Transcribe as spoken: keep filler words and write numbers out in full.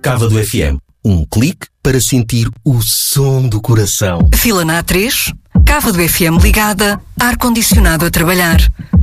Cava do F M. Um clique para sentir o som do coração. Fila na A três, Cava do F M ligada, ar-condicionado a trabalhar.